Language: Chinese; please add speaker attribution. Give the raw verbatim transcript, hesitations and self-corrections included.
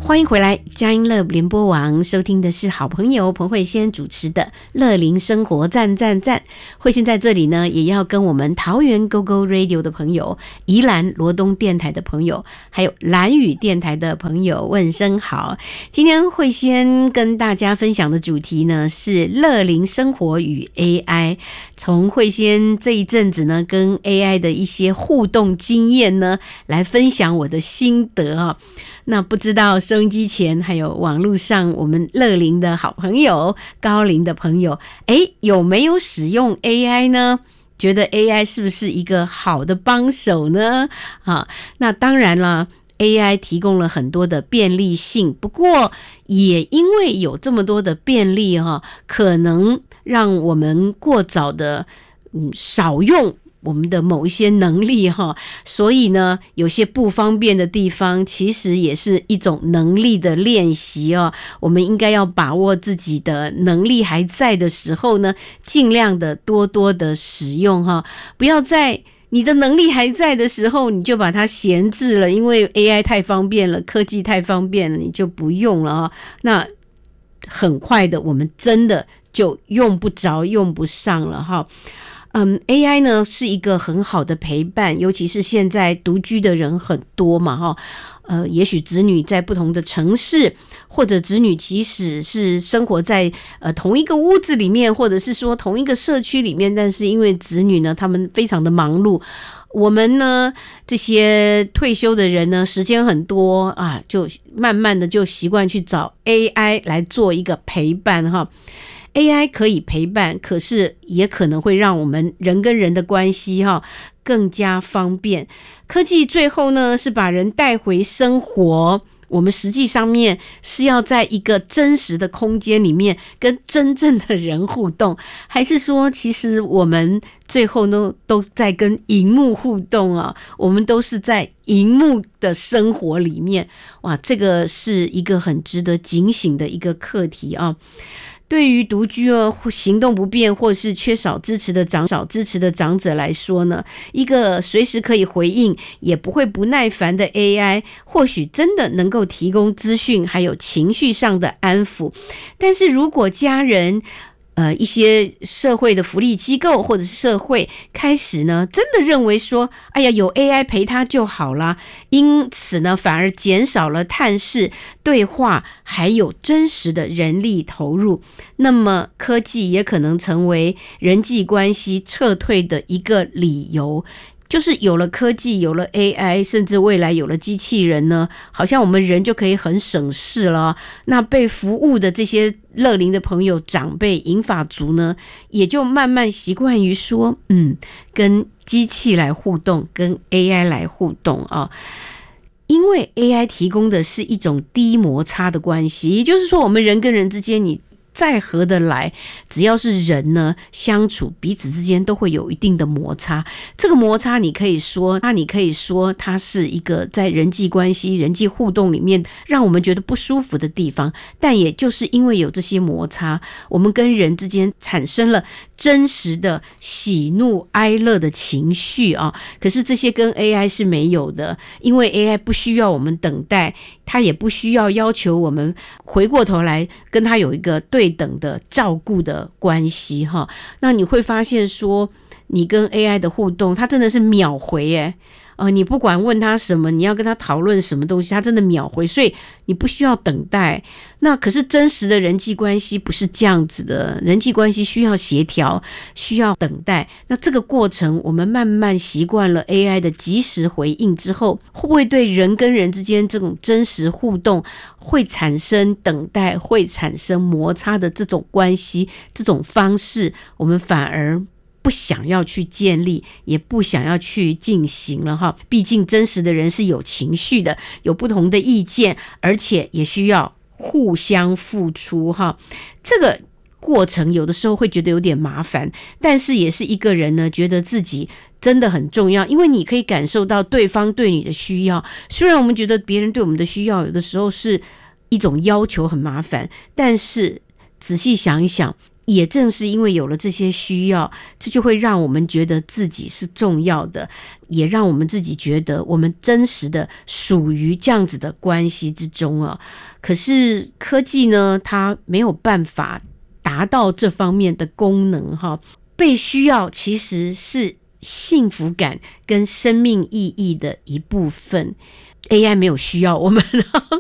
Speaker 1: 欢迎回来，佳音乐联播网收听的是好朋友彭慧仙主持的乐龄生活赞赞赞。慧仙在这里呢，也要跟我们桃园 Go Go Radio 的朋友、宜兰罗东电台的朋友，还有兰屿电台的朋友问声好。今天慧仙跟大家分享的主题呢是乐龄生活与 A I。从慧仙这一阵子呢跟 A I 的一些互动经验呢，来分享我的心得啊。那不知道收音机前还有网络上我们乐龄的好朋友、高龄的朋友，诶，有没有使用 A I 呢？觉得 A I 是不是一个好的帮手呢？啊，那当然了， A I 提供了很多的便利性，不过也因为有这么多的便利哈，可能让我们过早的嗯少用我们的某一些能力哈，所以呢，有些不方便的地方，其实也是一种能力的练习哦。我们应该要把握自己的能力还在的时候呢，尽量的多多的使用哈，不要在你的能力还在的时候，你就把它闲置了，因为 A I 太方便了，科技太方便了，你就不用了哈。那很快的，我们真的就用不着、用不上了哈。嗯 ，A I 呢是一个很好的陪伴，尤其是现在独居的人很多嘛，哈，呃，也许子女在不同的城市，或者子女即使是生活在呃同一个屋子里面，或者是说同一个社区里面，但是因为子女呢，他们非常的忙碌，我们呢这些退休的人呢，时间很多啊，就慢慢的就习惯去找 A I 来做一个陪伴哈。A I 可以陪伴，可是也可能会让我们人跟人的关系哈更加方便。科技最后呢是把人带回生活，我们实际上面是要在一个真实的空间里面跟真正的人互动，还是说其实我们最后呢都在跟荧幕互动啊？我们都是在荧幕的生活里面，哇，这个是一个很值得警醒的一个课题啊。对于独居哦、行动不便或是缺少支持的长少支持的长者来说呢，一个随时可以回应也不会不耐烦的 A I 或许真的能够提供资讯还有情绪上的安抚，但是如果家人呃，一些社会的福利机构或者是社会开始呢，真的认为说，哎呀，有 A I 陪他就好啦，因此呢，反而减少了探视、对话，还有真实的人力投入。那么，科技也可能成为人际关系撤退的一个理由。就是有了科技，有了 A I， 甚至未来有了机器人呢，好像我们人就可以很省事了。那被服务的这些乐龄的朋友、长辈、银发族呢，也就慢慢习惯于说，嗯，跟机器来互动，跟 A I 来互动啊。因为 A I 提供的是一种低摩擦的关系，也就是说，我们人跟人之间，你再合得来，只要是人呢相处，彼此之间都会有一定的摩擦。这个摩擦你可以说，那你可以说它是一个在人际关系、人际互动里面让我们觉得不舒服的地方。但也就是因为有这些摩擦，我们跟人之间产生了真实的喜怒哀乐的情绪啊。可是这些跟 A I 是没有的，因为 A I 不需要我们等待，它也不需要要求我们回过头来跟它有一个对等的照顾的关系哈。那你会发现说，你跟 A I 的互动，它真的是秒回耶。呃，你不管问他什么，你要跟他讨论什么东西，他真的秒回，所以你不需要等待。那可是真实的人际关系不是这样子的，人际关系需要协调，需要等待。那这个过程，我们慢慢习惯了 A I 的及时回应之后，会不会对人跟人之间这种真实互动会产生等待，会产生摩擦的这种关系，这种方式，我们反而不想要去建立，也不想要去进行了哈。毕竟真实的人是有情绪的，有不同的意见，而且也需要互相付出哈。这个过程有的时候会觉得有点麻烦，但是也是一个人呢觉得自己真的很重要，因为你可以感受到对方对你的需要。虽然我们觉得别人对我们的需要有的时候是一种要求很麻烦，但是仔细想一想， 也正是因为有了这些需要，这就会让我们觉得自己是重要的，也让我们自己觉得我们真实的属于这样子的关系之中啊。可是科技呢，它没有办法达到这方面的功能哈。被需要其实是幸福感跟生命意义的一部分。A I 没有需要我们